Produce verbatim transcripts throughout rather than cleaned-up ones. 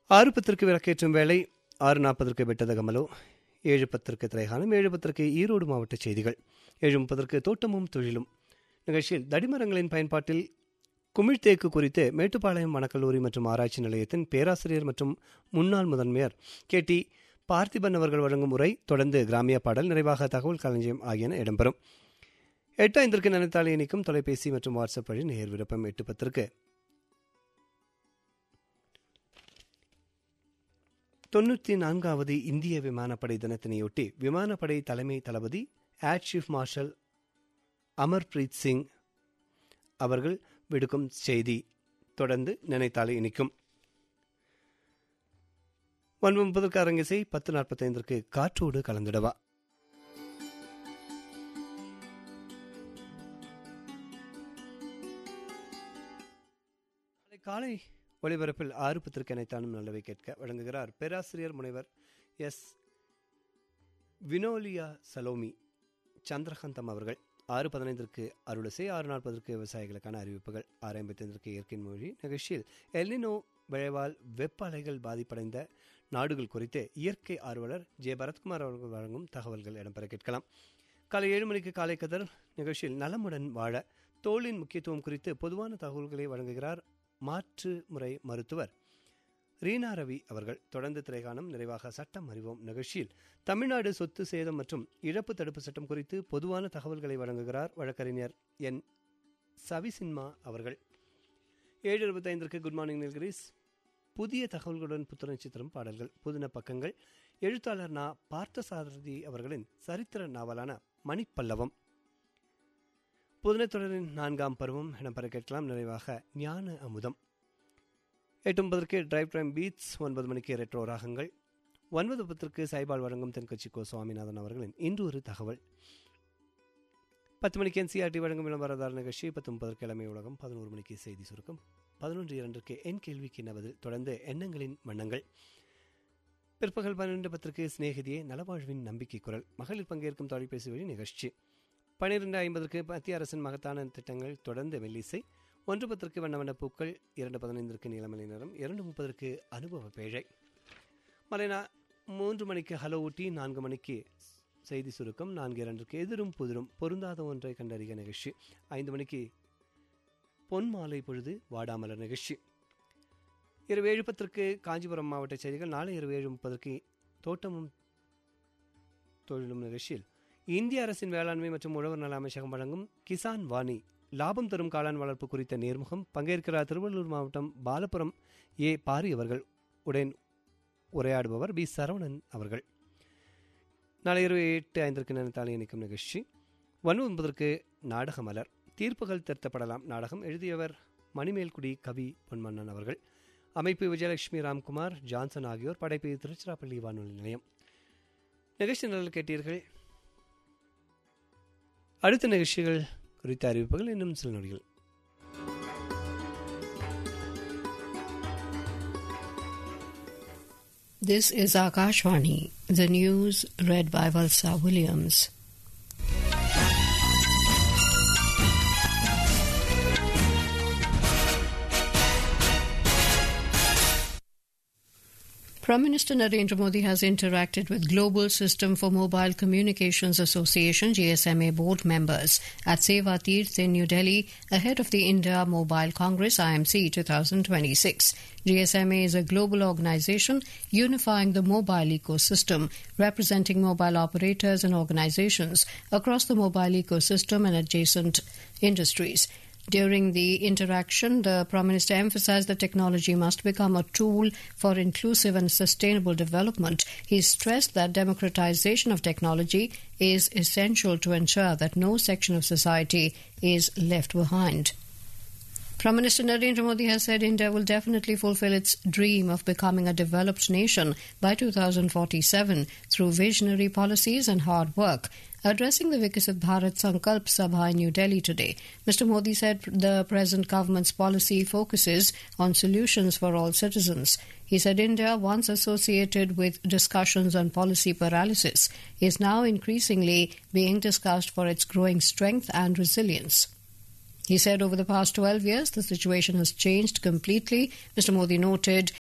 ஆறு பத்திற்கு விளக்கேற்றும் வேளை, ஆறு நாற்பதற்கு வெட்டதகமலோ, ஏழு பத்திற்கு திரைகாலம், ஏழு பத்திற்கு ஈரோடு மாவட்ட செய்திகள், ஏழு முப்பதற்கு தோட்டமும் தொழிலும் நிகழ்ச்சியில் தடிமரங்களின் பயன்பாட்டில் குமிழ்தேக்கு குறித்து மேட்டுப்பாளையம் வனக்கல்லூரி மற்றும் ஆராய்ச்சி நிலையத்தின் பேராசிரியர் மற்றும் முன்னாள் முதன்மையர் கே டி பார்த்திபன் அவர்கள் வழங்கும் உரை, தொடர்ந்து கிராமிய பாடல், நிறைவாக தகவல் களஞ்சியம் ஆகியன இடம்பெறும். எட்டு ஐந்திற்கு நினைத்தாலே இணைக்கும் தொலைபேசி மற்றும் வாட்ஸ்அப் வழி நேர் விருப்பம். எட்டு பத்திற்கு தொன்னூற்றி நான்காவது இந்திய விமானப்படை தினத்தினையொட்டி விமானப்படை தலைமை தளபதி air chief marshal Amarpreet Singh அவர்கள் விடுக்கும் செய்தி, தொடர்ந்து நினைத்தாலே இனிக்கும். ஒன்பது முப்பதற்கு அரங்கிசை, பத்து நாற்பத்தி ஐந்திற்கு காற்றோடு கலந்துடவா. காலை ஒளிபரப்பில் ஆறு பத்திற்கு இணைத்தானும் நல்லவை கேட்க வழங்குகிறார் பேராசிரியர் முனைவர் எஸ் வினோலியா சலோமி சந்திரகாந்தம் அவர்கள். ஆறு பதினைந்திற்கு அருளசை, ஆறு நாற்பதற்கு விவசாயிகளுக்கான அறிவிப்புகள், ஆறு ஐம்பத்தி ஐந்திற்கு இயற்கை மொழி நிகழ்ச்சியில் எல்னினோ விளைவால் வெப்ப அலைகள் பாதிப்படைந்த நாடுகள் குறித்து இயற்கை ஆர்வலர் ஜே பரத்குமார் அவர்கள் வழங்கும் தகவல்கள் இடம்பெற கேட்கலாம். காலை ஏழு மணிக்கு காலை கதர் நிகழ்ச்சியில் நலமுடன் வாழ தோலின் முக்கியத்துவம் குறித்து பொதுவான தகவல்களை வழங்குகிறார் மாற்று முறை மருத்துவர் ரீனா ரவி அவர்கள். தொடர்ந்து திரைகாணம், நிறைவாக சட்டம் அறிவோம் நிகழ்ச்சியில் தமிழ்நாடு சொத்து சேதம் மற்றும் இழப்பு தடுப்பு சட்டம் குறித்து பொதுவான தகவல்களை வழங்குகிறார் வழக்கறிஞர் என் சவிசின்மா அவர்கள். ஏழு இருபத்தி ஐந்திற்கு குட் மார்னிங் நில்கிரிஸ், புதிய தகவல்களுடன் புத்துணர்ச்சி தரும் பாடல்கள், புதின பக்கங்கள், எழுத்தாளர் நா பார்த்தசாரதி அவர்களின் சரித்திர நாவலான மணிப்பல்லவம், புதின தொடரின் நான்காம் பருவம் இடம்பெற கேட்கலாம். நிறைவாக ஞான அமுதம். எட்டு முப்பதற்கு டிரைவ் டைம் பீட்ஸ், ஒன்பது மணிக்கு ரெட்ரோ ராகங்கள், ஒன்பது பத்திற்கு சைபால் வழங்கும் தென்கட்சி கோ சுவாமிநாதன் அவர்களின் இன்று ஒரு தகவல், பத்து மணிக்கு என்சிஆர்டி வழங்கும் விளம்பரதார நிகழ்ச்சி, பத்து முப்பதற்கு இளமை உலகம், பதினோரு மணிக்கு செய்தி சுருக்கம், பதினொன்று இரண்டுக்கு என் கேள்விக்கு நபதில், தொடர்ந்து எண்ணங்களின் வண்ணங்கள், பிற்பகல் பன்னிரண்டு பத்திற்கு சிநேகிதியே நலவாழ்வின் நம்பிக்கை குரல், மகளிர் பங்கேற்கும் தொலைபேசி வழி நிகழ்ச்சி, பன்னிரண்டு ஐம்பதற்கு மத்திய அரசின் மகத்தான திட்டங்கள், தொடர்ந்து மெல்லிசை, ஒன்று பத்திற்கு வண்ண வண்ண பூக்கள், இரண்டு பதினைந்திற்கு நீலமலை நிறம், இரண்டு முப்பதற்கு அனுபவ பேழை, மலைனா மூன்று மணிக்கு ஹலோ ஊட்டி, நான்கு மணிக்கு செய்தி சுருக்கம், நான்கு இரண்டுக்கு எதிரும் புதிரும் பொருந்தாத ஒன்றை கண்டறிக நிகழ்ச்சி, ஐந்து மணிக்கு பொன் மாலை பொழுது வாடாமலர் நிகழ்ச்சி, இரவு ஏழு பத்திற்கு காஞ்சிபுரம் மாவட்ட செய்திகள், நாளை இரவு ஏழு முப்பதற்கு தோட்டமும் தொழிலும் நிகழ்ச்சியில் இந்திய அரசின் வேளாண்மை மற்றும் உழவர் நல அமைச்சகம் வழங்கும் கிசான் வாணி லாபம் தரும் காளான் வளர்ப்பு குறித்த நேர்முகம், பங்கேற்கிறார் திருவள்ளூர் மாவட்டம் பாலபுரம் ஏ பாரி அவர்கள். உடன் உரையாடுபவர் பி சரவணன் அவர்கள். நாளை இரவு எட்டு ஐந்திற்கு நினைத்தாலே இணைக்கும் நிகழ்ச்சி, ஒன்று ஒன்பதற்கு நாடக மலர், தீர்ப்புகள் திருத்தப்படலாம் நாடகம், எழுதியவர் மணிமேல்குடி கவி பொன்மன்னன் அவர்கள். அமைப்பு விஜயலட்சுமி ராம்குமார் ஜான்சன் ஆகியோர். படைப்பு திருச்சிராப்பள்ளி வானொலி நிலையம். நிகழ்ச்சி நிரல் கேட்டீர்கள். அடுத்த நிகழ்ச்சிகள் குறித்த அறிவிப்புகள் இன்னும் சில நொடிகள். This is Akashvani, the news read by Valsa Williams. Prime Minister Narendra Modi has interacted with Global System for Mobile Communications Association G S M A board members at Seva Tirth in New Delhi ahead of the India Mobile Congress I M C twenty twenty-six. G S M A is a global organization unifying the mobile ecosystem, representing mobile operators and organizations across the mobile ecosystem and adjacent industries. During the interaction, the Prime Minister emphasized that technology must become a tool for inclusive and sustainable development. He stressed that democratization of technology is essential to ensure that no section of society is left behind. Prime Minister Narendra Modi has said India will definitely fulfill its dream of becoming a developed nation by two thousand forty-seven through visionary policies and hard work. Addressing the Viksit Bharat Sankalp Sabha in New Delhi today, Mister Modi said the present government's policy focuses on solutions for all citizens. He said India, once associated with discussions on policy paralysis, is now increasingly being discussed for its growing strength and resilience. He said over the past twelve years, the situation has changed completely. Mister Modi noted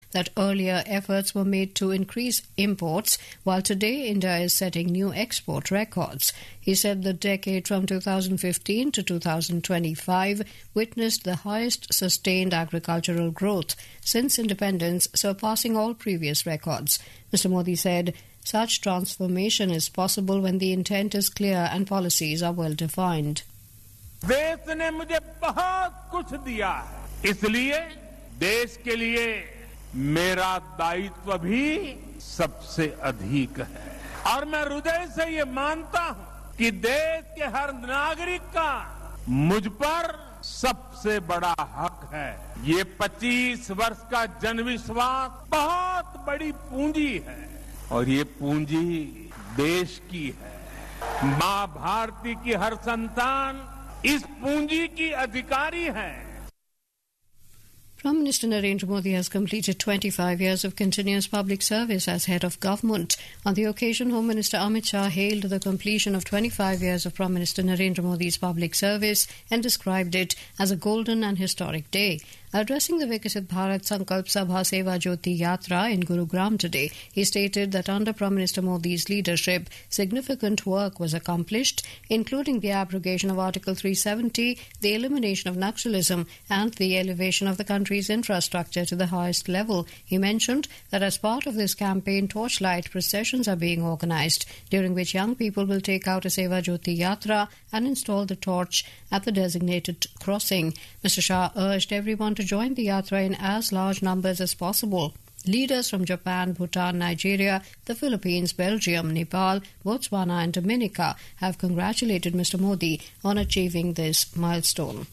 that earlier efforts were made to increase imports, while today India is setting new export records. He said the decade from two thousand fifteen to two thousand twenty-five witnessed the highest sustained agricultural growth since independence, surpassing all previous records. Mister Modi said such transformation is possible when the intent is clear and policies are well defined. देश ने मुझे बहुत कुछ दिया है, इसलिए देश के लिए मेरा दायित्व भी सबसे अधिक है और मैं हृदय से ये मानता हूं कि देश के हर नागरिक का मुझ पर सबसे बड़ा हक है। ये पच्चीस वर्ष का जनविश्वास बहुत बड़ी पूंजी है और ये पूंजी देश की है। मां भारती की हर संतान इस पूंजी की अधिकारी है। Prime Minister Narendra Modi has completed twenty-five years of continuous public service as head of government. On the occasion, Home Minister Amit Shah hailed the completion of twenty-five years of Prime Minister Narendra Modi's public service and described it as a golden and historic day. Addressing the Vikasit Bharat Sankalp Sabha Seva Jyoti Yatra in Gurugram today, he stated that under Prime Minister Modi's leadership, significant work was accomplished, including the abrogation of Article three seventy, the elimination of Naxalism, and the elevation of the country's infrastructure to the highest level. He mentioned that as part of this campaign, torchlight processions are being organized, during which young people will take out a Seva Jyoti Yatra and install the torch at the designated crossing. Mister Shah urged everyone to join the Yatra in as large numbers as possible. Leaders from Japan, Bhutan, Nigeria, the Philippines, Belgium, Nepal, Botswana and Dominica have congratulated Mister Modi on achieving this milestone.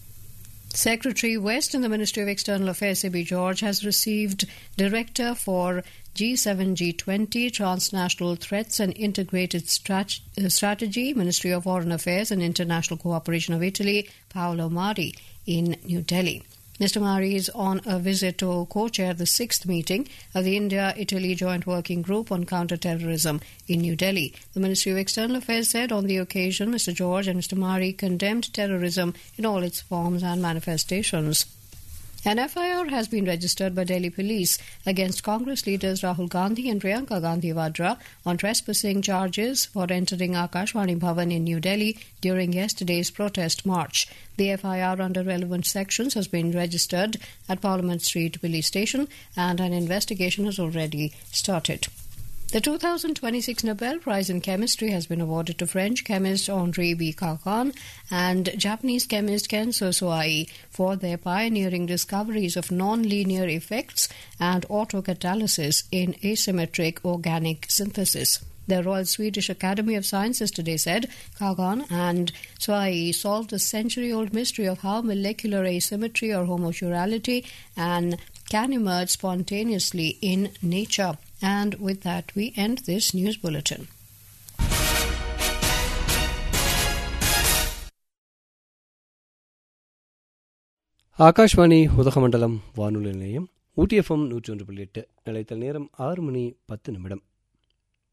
Secretary West in the Ministry of External Affairs, C B George, has received Director for G seven G twenty, Transnational Threats and Integrated Strat- Strategy, Ministry of Foreign Affairs and International Cooperation of Italy, Paolo Mari, in New Delhi. Mister Mari is on a visit to co-chair the sixth meeting of the India-Italy Joint Working Group on Counter-Terrorism in New Delhi. The Ministry of External Affairs said on the occasion Mister George and Mister Mari condemned terrorism in all its forms and manifestations. An F I R has been registered by Delhi Police against Congress leaders Rahul Gandhi and Priyanka Gandhi Vadra on trespassing charges for entering Akashvani Bhavan in New Delhi during yesterday's protest march. The F I R under relevant sections has been registered at Parliament Street Police Station and an investigation has already started. The two thousand twenty-six Nobel Prize in Chemistry has been awarded to French chemist Henri B. Kakan and Japanese chemist Kenzo Suai for their pioneering discoveries of non-linear effects and autocatalysis in asymmetric organic synthesis. The Royal Swedish Academy of Sciences today said Kagan and Suai solved the century-old mystery of how molecular asymmetry or homochirality and can emerge spontaneously in nature. And with that, we end this news bulletin. Akashvani Udhagamandalam வானொலி நிலையம் ஊட்டி FM நூற்றி ஒன்று புள்ளி எட்டு நிலையத்தில் நேரம் ஆறு மணி பத்து நிமிடம்.